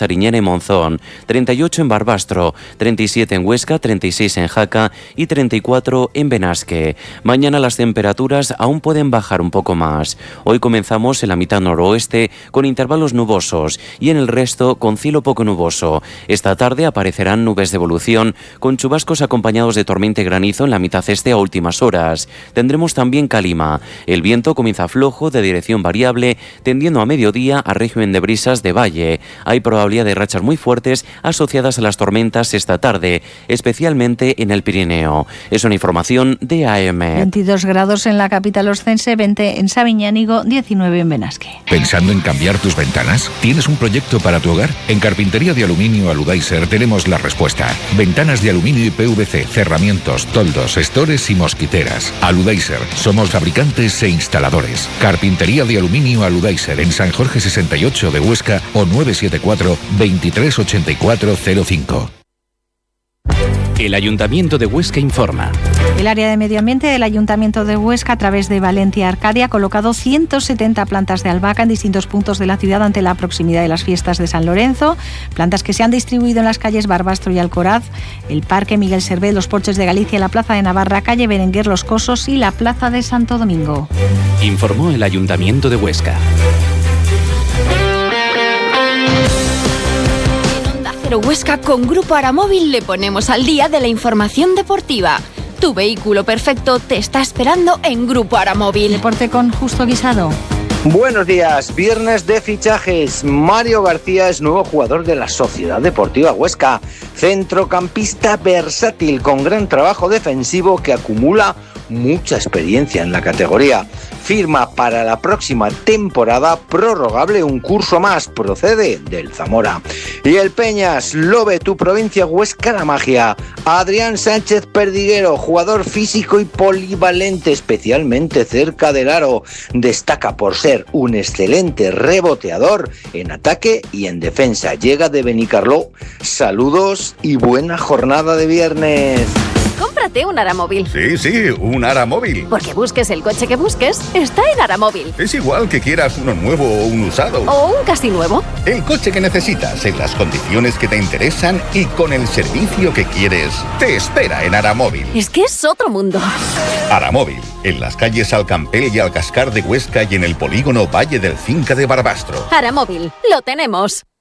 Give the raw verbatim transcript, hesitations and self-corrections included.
Sariñena y Monzón, treinta y ocho en Barbastro, treinta y siete en Huesca, treinta y seis en Jaca y treinta y cuatro en Benasque. Mañana las temperaturas aún pueden bajar un poco más. Hoy comenzamos en la mitad noroeste con intervalos nubosos y en el resto con cielo poco nuboso. Esta tarde aparecerán nubes de evolución con chubascos acompañados de tormenta y granizo en la mitad este a últimas horas. Tendremos también calima. El viento comienza flojo de dirección variable, tendiendo a mediodía a régimen de brisas de valle. Hay probabilidad de rachas muy fuertes asociadas a las tormentas esta tarde, especialmente en el Pirineo. Es una información de A M. veintidós grados en la capital oscense, veinte en Sabiñánigo, diecinueve en Benasque. ¿Pensando en cambiar tus ventanas? ¿Tienes un proyecto para tu hogar? En Carpintería de Aluminio Aludaiser tenemos la respuesta. Ventanas de aluminio y P V C, cerramientos, toldos, estores y mosquiteras. Aludaiser, somos fabricantes e instaladores. Carpintería de Aluminio Aludaiser en San Jorge sesenta y ocho de Huesca o nueve siete cuatro, veintitrés ochenta y cuatro cero cinco. El Ayuntamiento de Huesca informa. El área de medio ambiente del Ayuntamiento de Huesca, a través de Valentia Arcadia, ha colocado ciento setenta plantas de albahaca en distintos puntos de la ciudad ante la proximidad de las fiestas de San Lorenzo. Plantas que se han distribuido en las calles Barbastro y Alcoraz, el Parque Miguel Servet, los Porches de Galicia, la Plaza de Navarra, calle Berenguer, Los Cosos y la Plaza de Santo Domingo. Informó el Ayuntamiento de Huesca. Huesca, con Grupo Aramóvil le ponemos al día de la información deportiva. Tu vehículo perfecto te está esperando en Grupo Aramóvil. Deporte con Justo Guisado. Buenos días, viernes de fichajes. Mario García es nuevo jugador de la Sociedad Deportiva Huesca, centrocampista versátil con gran trabajo defensivo que acumula mucha experiencia en la categoría. Firma para la próxima temporada prorrogable un curso más, procede del Zamora. Y el Peñas, Lobe, tu provincia, Huesca la magia. Adrián Sánchez Perdiguero, jugador físico y polivalente, especialmente cerca del aro. Destaca por ser un excelente reboteador en ataque y en defensa. Llega de Benicarló. Saludos y buena jornada de viernes. Cómprate un Aramóvil. Sí, sí, un Aramóvil. Porque busques el coche que busques, está en Aramóvil. Es igual que quieras uno nuevo o un usado. O un casi nuevo. El coche que necesitas, en las condiciones que te interesan y con el servicio que quieres, te espera en Aramóvil. Es que es otro mundo. Aramóvil, en las calles Alcampel y Alcascar de Huesca y en el polígono Valle del Cinca de Barbastro. Aramóvil, lo tenemos.